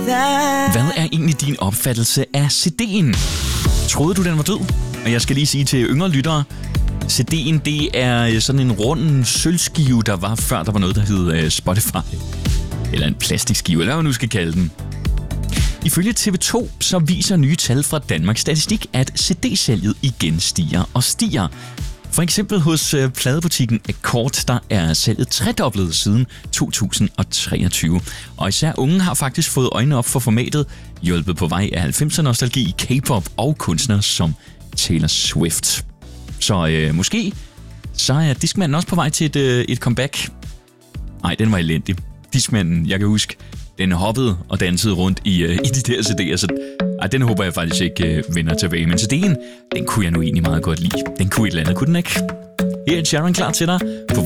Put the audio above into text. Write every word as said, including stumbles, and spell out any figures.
Hvad er egentlig din opfattelse af C D'en? Troede du, den var død? Og jeg skal lige sige til yngre lyttere, C D'en, det er sådan en rund sølvskive, der var før der var noget, der hed Spotify. Eller en plastikskive, eller hvad man nu skal kalde den. Ifølge T V to så viser nye tal fra Danmarks Statistik, at C D-salget igen stiger og stiger. For eksempel hos pladebutikken Akkord, der er salget tredoblet siden to tusind og treogtyve. Og især unge har faktisk fået øjnene op for formatet, hjulpet på vej af halvfemser-nostalgi, K-pop og kunstnere som Taylor Swift. Så øh, måske så er Discmanden også på vej til et, øh, et comeback. Nej, den var elendig. Discmanden, jeg kan huske, den hoppede og dansede rundt i, øh, i de der C D'er, så ej, den håber jeg faktisk ikke øh, vender tilbage. Men C D'en, den kunne jeg nu egentlig meget godt lide. Den kunne et eller andet, kunne den ikke? Her er Sharon klar til dig på